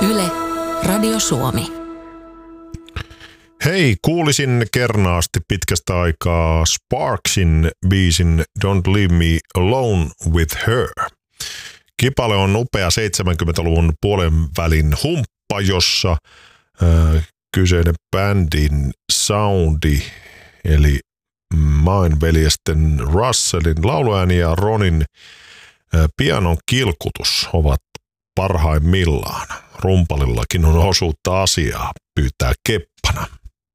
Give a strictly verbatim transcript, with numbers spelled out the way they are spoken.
Yle, Radio Suomi. Hei, kuulisin kernaasti pitkästä aikaa Sparksin biisin Don't Leave Me Alone With Her. Kipale on upea seitsemänkymmentäluvun puolen välin humppa, jossa äh, kyseinen bändin soundi, eli maanveljesten Russellin lauluääni ja Ronin äh, pianon kilkutus ovat parhaimmillaan. Rumpalillakin on osuutta asiaa, pyytää Keppana.